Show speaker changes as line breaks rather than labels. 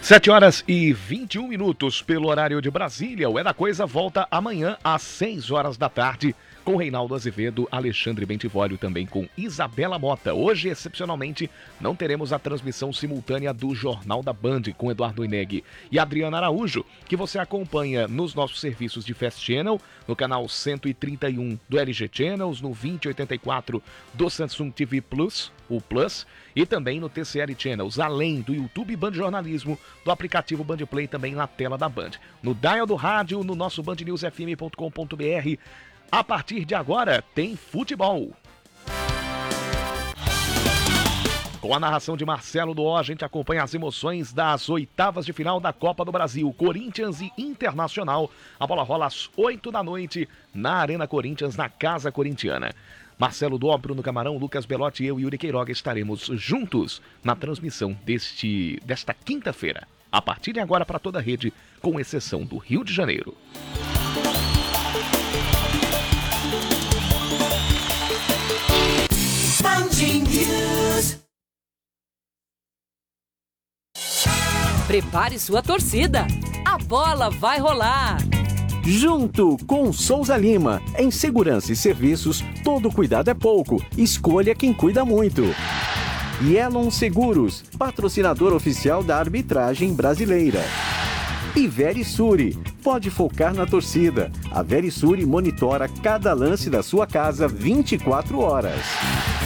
7h21 pelo horário de Brasília. O É da Coisa volta amanhã às 6 horas da tarde com Reinaldo Azevedo, Alexandre Bentivolio, também com Isabela Mota. Hoje, excepcionalmente, não teremos a transmissão simultânea do Jornal da Band com Eduardo Ineg e Adriana Araújo, que você acompanha nos nossos serviços de Fast Channel, no canal 131 do LG Channels, no 2084 do Samsung TV Plus, o Plus, e também no TCL Channels, além do YouTube Band Jornalismo, do aplicativo Band Play também na tela da Band. No dial do rádio, no nosso bandnewsfm.com.br. A partir de agora, tem futebol. Com a narração de Marcelo Doó, a gente acompanha as emoções das oitavas de final da Copa do Brasil. Corinthians e Internacional. A bola rola às 8 da noite na Arena Corinthians, na Casa Corintiana. Marcelo Doó, Bruno Camarão, Lucas Belotti e eu, Yuri Queiroga, estaremos juntos na transmissão desta quinta-feira. A partir de agora, para toda a rede, com exceção do Rio de Janeiro.
Prepare sua torcida. A bola vai rolar.
Junto com Souza Lima. Em segurança e serviços, todo cuidado é pouco. Escolha quem cuida muito. Yelon Seguros, patrocinador oficial da arbitragem brasileira. E Verisure, pode focar na torcida. A Verisure monitora cada lance da sua casa 24 horas.